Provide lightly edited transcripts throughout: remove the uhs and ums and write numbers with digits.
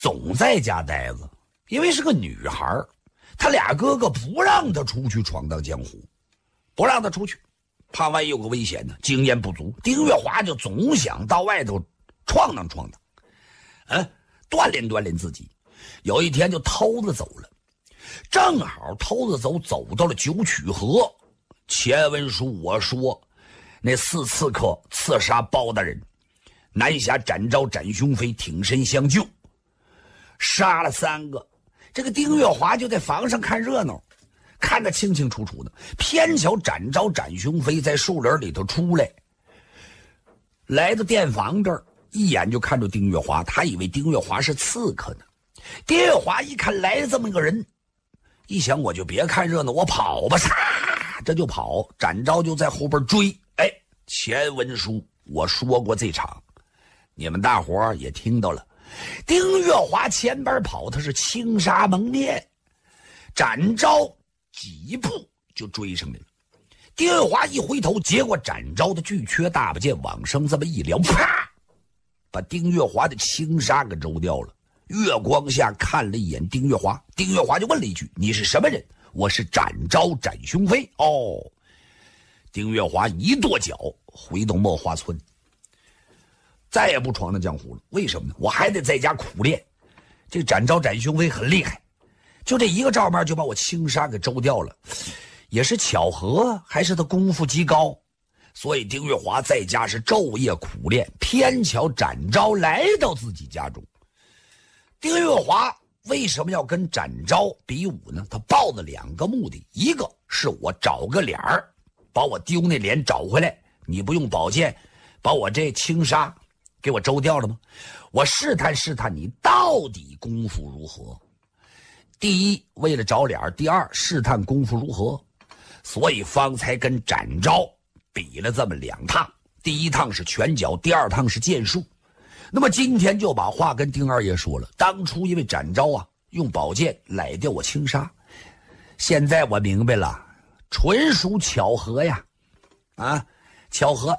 总在家待着，因为是个女孩，他俩哥哥不让她出去闯荡江湖，不让她出去，怕万一有个危险呢。经验不足，丁月华就总想到外头闯荡闯荡，锻炼锻炼自己。有一天就偷着走了，正好偷着走到了九曲河。前文书我说，那4刺客刺杀包大人，南下展昭、展雄飞挺身相救，杀了3个。这个丁月华就在房上看热闹，看得清清楚楚的。偏巧展昭、展雄飞在树林里头出来，来到店房这儿，一眼就看着丁月华，他以为丁月华是刺客呢。丁月华一看来这么个人，一想我就别看热闹，我跑吧，这就跑。展昭就在后边追。前文书我说过这场，你们大伙也听到了。丁月华前边跑，他是轻纱蒙面，展昭几步就追上来了。丁月华一回头，结果展昭的巨阙大把剑往上这么一撩，啪，把丁月华的轻纱给揉掉了。月光下看了一眼丁月华，丁月华就问了一句：“你是什么人？”“我是展昭，展雄飞。”哦，丁月华一跺脚回到墨花村，再也不闯荡江湖了。为什么呢？我还得在家苦练。这个展昭、展雄飞很厉害，就这一个照面就把我轻纱给周掉了，也是巧合还是他功夫极高？所以丁月华在家是昼夜苦练，偏巧展昭来到自己家中。丁月华为什么要跟展昭比武呢？他抱着2个目的，一个是我找个脸儿，把我丢那脸找回来，你不用宝剑把我这轻纱给我周掉了吗？我试探试探你到底功夫如何。第一，为了找脸；第二，试探功夫如何。所以方才跟展昭比了这么2趟，第一趟是拳脚，第2趟是剑术。那么今天就把话跟丁二爷说了，当初因为展昭用宝剑来掉我轻纱，现在我明白了，纯属巧合呀，巧合。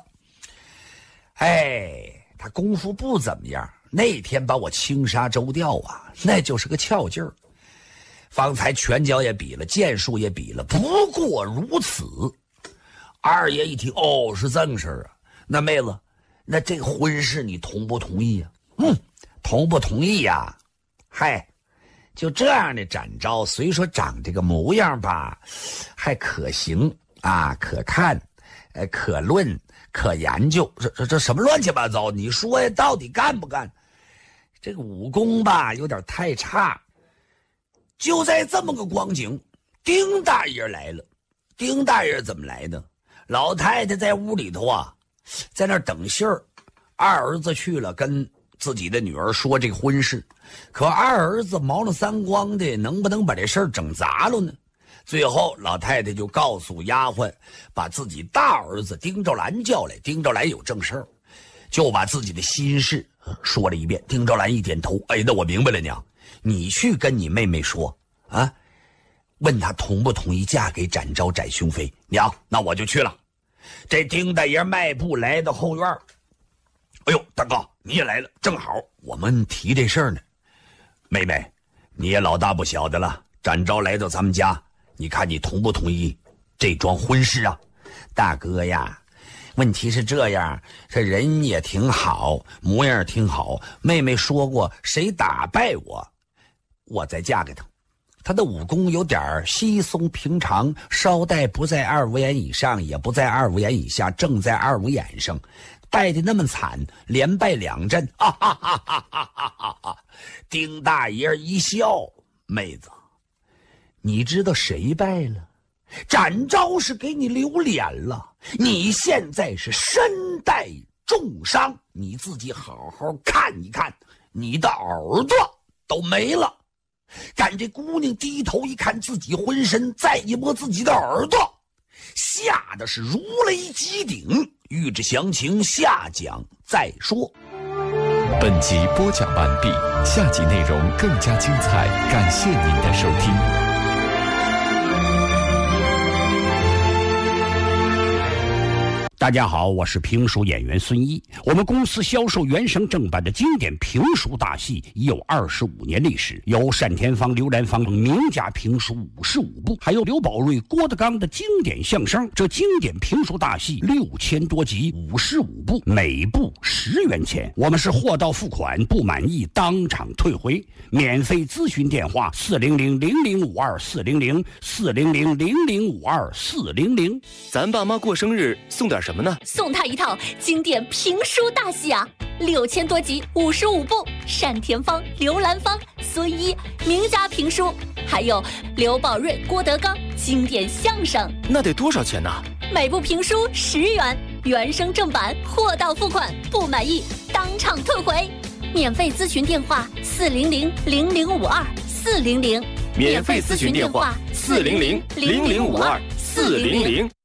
他功夫不怎么样，那天把我轻纱周掉那就是个巧劲儿。方才拳脚也比了，剑术也比了，不过如此。二爷一听，是这么事儿啊，那妹子，那这个婚事你同不同意呀？同不同意呀？就这样的展昭，虽说长这个模样吧，还可行可看，可论，可研究。这什么乱七八糟？你说呀，到底干不干？这个武功吧，有点太差。就在这么个光景，丁大爷来了。丁大爷怎么来的？老太太在屋里头在那儿等信儿。二儿子去了，跟自己的女儿说这个婚事，可二儿子毛了3光的，能不能把这事儿整砸了呢？最后老太太就告诉丫鬟，把自己大儿子丁兆兰叫来。丁兆兰有正事儿，就把自己的心事说了一遍。丁兆兰一点头，那我明白了，娘，你去跟你妹妹说问她同不同意嫁给展昭、展雄飞。娘，那我就去了。这丁大爷迈步来到后院，大哥你也来了，正好我们提这事儿呢。妹妹，你也老大不小的了，展昭来到咱们家，你看你同不同意这桩婚事啊？大哥呀，问题是这样，这人也挺好，模样挺好，妹妹说过谁打败我再嫁给他。他的武功有点稀松平常，稍带不在2五眼以上，也不在2五眼以下，正在2五眼上，败得那么惨，连败2阵。丁大爷一笑，妹子，你知道谁败了？展昭是给你留脸了，你现在是身带重伤，你自己好好看一看，你的耳朵都没了。赶这姑娘低头一看自己浑身，再一摸自己的耳朵，吓得是如雷击顶。欲知详情，下讲再说。 本集播讲完毕，下集内容更加精彩，感谢您的收听。 大家好，我是评书演员孙一。我们公司销售原声正版的经典评书大戏已有25年历史，有单田芳、刘兰芳名家评书55部，还有刘宝瑞、郭德纲的经典相声。这经典评书大戏6000多集，55部，每部10元钱。我们是货到付款，不满意当场退回。免费咨询电话400-0052-400，400-0052-400。 咱爸妈过生日送点什么呢？ 送他一套经典评书大戏啊，6000多集，55部，单田芳、刘兰芳、孙一名家评书，还有刘宝瑞、郭德纲经典相声。 那得多少钱呢？ 每部评书10元，原声正版，货到付款，不满意当场退回。免费咨询电话400-0052-400， 免费咨询电话400-0052-400。